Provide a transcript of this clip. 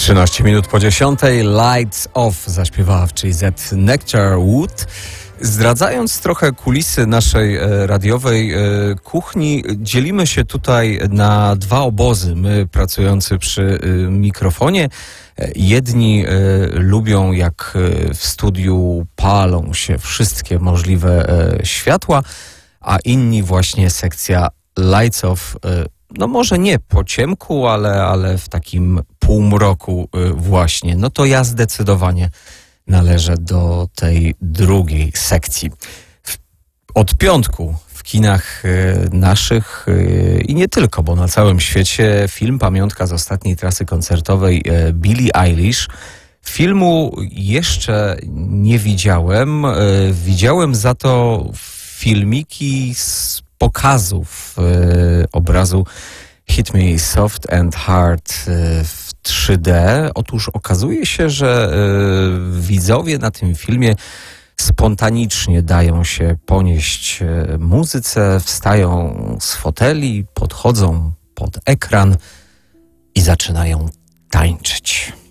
13 minut po 10. Lights Off zaśpiewała w JZ Nectar Wood. Zdradzając trochę kulisy naszej radiowej kuchni, dzielimy się tutaj na dwa obozy. My pracujący przy mikrofonie. Jedni lubią, jak w studiu palą się wszystkie możliwe światła, a inni właśnie sekcja Lights Off, no może nie po ciemku, ale w takim półmroku właśnie. No to ja zdecydowanie należę do tej drugiej sekcji. Od piątku w kinach naszych i nie tylko, bo na całym świecie film Pamiątka z ostatniej trasy koncertowej Billie Eilish. Filmu jeszcze nie widziałem. Widziałem za to filmiki z pokazów obrazu Hit Me Soft and Hard w 3D. Otóż okazuje się, że widzowie na tym filmie spontanicznie dają się ponieść muzyce, wstają z foteli, podchodzą pod ekran i zaczynają tańczyć.